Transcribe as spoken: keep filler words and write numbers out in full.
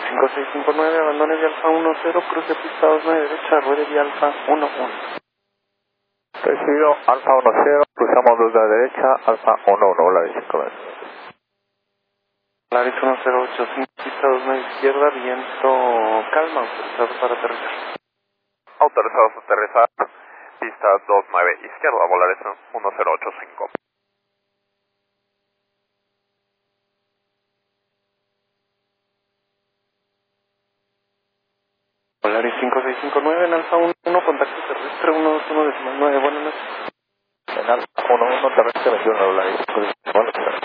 cinco seis cinco nueve, abandone de Alfa uno cero, cruce pista dos nueve derecha, ruede de Alfa uno uno. Recibido, Alfa uno cero, cruzamos dos de la derecha, Alfa uno uno, Volaris cinco nueve. Volaris uno cero ocho cinco, pista dos nueve izquierda, viento calma, autorizado para aterrizar. Autorizados a aterrizar, pista dos nueve izquierda, Volaris uno cero ocho cinco. Volaris cinco seis cinco nueve en Alfa uno uno, contacto terrestre uno dos uno decimal nueve, buenas noches. En Alfa uno uno, terrestre veintiuno, Volaris cinco seis cinco nueve.